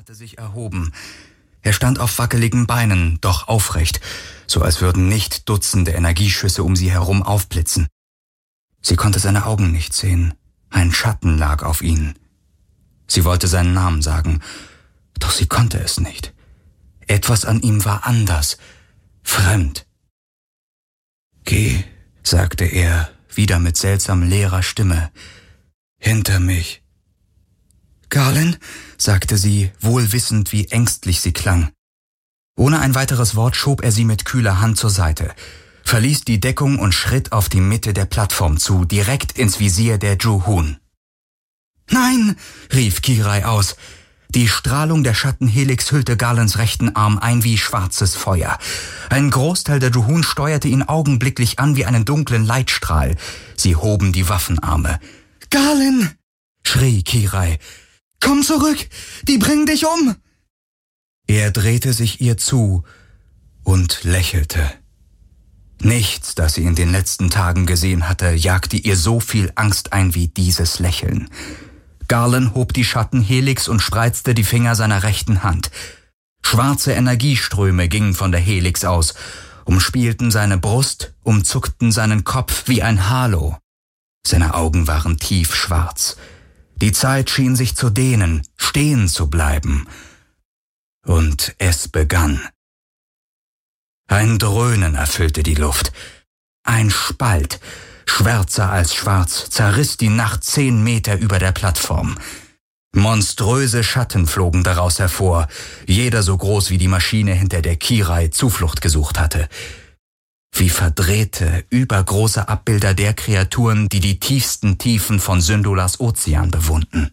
hatte sich erhoben. Er stand auf wackeligen Beinen, doch aufrecht, so als würden nicht Dutzende Energieschüsse um sie herum aufblitzen. Sie konnte seine Augen nicht sehen. Ein Schatten lag auf ihnen. Sie wollte seinen Namen sagen, doch sie konnte es nicht. Etwas an ihm war anders, fremd. »Geh«, sagte er, wieder mit seltsam leerer Stimme, »hinter mich.« »Garland«, sagte sie, wohl wissend, wie ängstlich sie klang. Ohne ein weiteres Wort schob er sie mit kühler Hand zur Seite, verließ die Deckung und schritt auf die Mitte der Plattform zu, direkt ins Visier der Juhun. »Nein«, rief Kirai aus. Die Strahlung der Schattenhelix hüllte Garlands rechten Arm ein wie schwarzes Feuer. Ein Großteil der Juhun steuerte ihn augenblicklich an wie einen dunklen Leitstrahl. Sie hoben die Waffenarme. »Garland«, schrie Kirai, »komm zurück! Die bringen dich um!« Er drehte sich ihr zu und lächelte. Nichts, das sie in den letzten Tagen gesehen hatte, jagte ihr so viel Angst ein wie dieses Lächeln. Garland hob die Schattenhelix und spreizte die Finger seiner rechten Hand. Schwarze Energieströme gingen von der Helix aus, umspielten seine Brust, umzuckten seinen Kopf wie ein Halo. Seine Augen waren tiefschwarz. Die Zeit schien sich zu dehnen, stehen zu bleiben. Und es begann. Ein Dröhnen erfüllte die Luft. Ein Spalt, schwärzer als schwarz, zerriss die Nacht 10 Meter über der Plattform. Monströse Schatten flogen daraus hervor, jeder so groß wie die Maschine, hinter der Kirai Zuflucht gesucht hatte. Wie verdrehte, übergroße Abbilder der Kreaturen, die die tiefsten Tiefen von Syndulas Ozean bewohnten.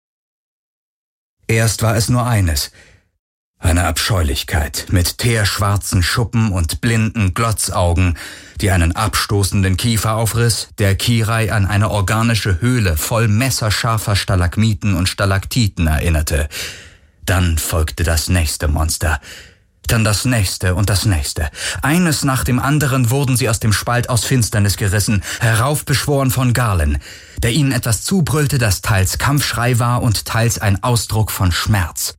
Erst war es nur eines: eine Abscheulichkeit mit teerschwarzen Schuppen und blinden Glotzaugen, die einen abstoßenden Kiefer aufriss, der Kirai an eine organische Höhle voll messerscharfer Stalagmiten und Stalaktiten erinnerte. Dann folgte das nächste Monster. Dann das nächste und das nächste. Eines nach dem anderen wurden sie aus dem Spalt aus Finsternis gerissen, heraufbeschworen von Garland, der ihnen etwas zubrüllte, das teils Kampfschrei war und teils ein Ausdruck von Schmerz.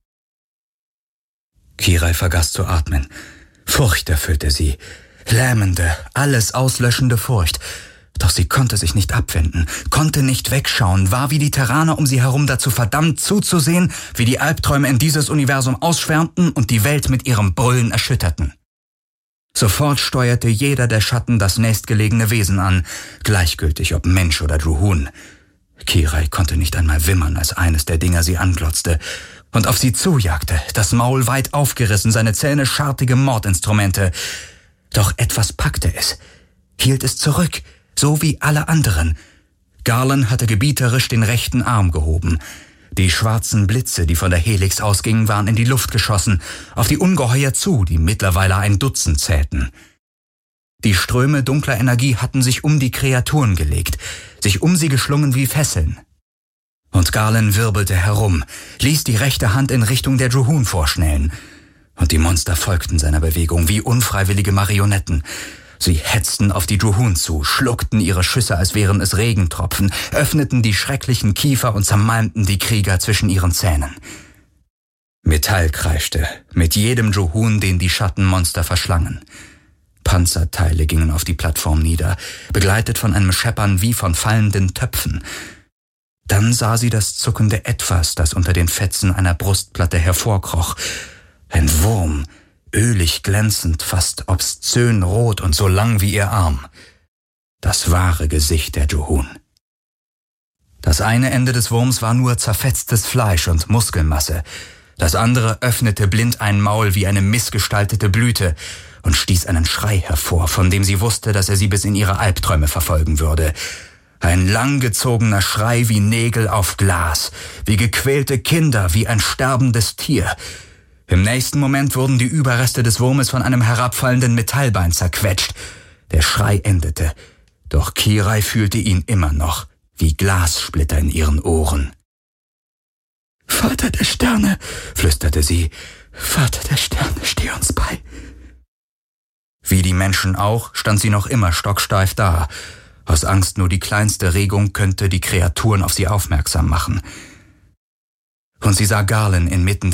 Kirai vergaß zu atmen. Furcht erfüllte sie. Lähmende, alles auslöschende Furcht. Doch sie konnte sich nicht abwenden, konnte nicht wegschauen, war wie die Terraner um sie herum dazu verdammt zuzusehen, wie die Albträume in dieses Universum ausschwärmten und die Welt mit ihrem Brüllen erschütterten. Sofort steuerte jeder der Schatten das nächstgelegene Wesen an, gleichgültig ob Mensch oder Juhun. Kirai konnte nicht einmal wimmern, als eines der Dinger sie anglotzte und auf sie zujagte, das Maul weit aufgerissen, seine Zähne schartige Mordinstrumente. Doch etwas packte es, hielt es zurück, so wie alle anderen. Garland hatte gebieterisch den rechten Arm gehoben. Die schwarzen Blitze, die von der Helix ausgingen, waren in die Luft geschossen, auf die Ungeheuer zu, die mittlerweile ein Dutzend zählten. Die Ströme dunkler Energie hatten sich um die Kreaturen gelegt, sich um sie geschlungen wie Fesseln. Und Garland wirbelte herum, ließ die rechte Hand in Richtung der Juhun vorschnellen. Und die Monster folgten seiner Bewegung wie unfreiwillige Marionetten. Sie hetzten auf die Juhun zu, schluckten ihre Schüsse, als wären es Regentropfen, öffneten die schrecklichen Kiefer und zermalmten die Krieger zwischen ihren Zähnen. Metall kreischte, mit jedem Juhun, den die Schattenmonster verschlangen. Panzerteile gingen auf die Plattform nieder, begleitet von einem Scheppern wie von fallenden Töpfen. Dann sah sie das zuckende Etwas, das unter den Fetzen einer Brustplatte hervorkroch. Ein Wurm, ölig glänzend, fast obszön rot und so lang wie ihr Arm. Das wahre Gesicht der Juhun. Das eine Ende des Wurms war nur zerfetztes Fleisch und Muskelmasse. Das andere öffnete blind ein Maul wie eine missgestaltete Blüte und stieß einen Schrei hervor, von dem sie wusste, dass er sie bis in ihre Albträume verfolgen würde. Ein langgezogener Schrei wie Nägel auf Glas, wie gequälte Kinder, wie ein sterbendes Tier. Im nächsten Moment wurden die Überreste des Wurmes von einem herabfallenden Metallbein zerquetscht. Der Schrei endete, doch Kirai fühlte ihn immer noch, wie Glassplitter in ihren Ohren. »Vater der Sterne«, flüsterte sie, »Vater der Sterne, steh uns bei.« Wie die Menschen auch, stand sie noch immer stocksteif da. Aus Angst, nur die kleinste Regung könnte die Kreaturen auf sie aufmerksam machen. Und sie sah Garland inmitten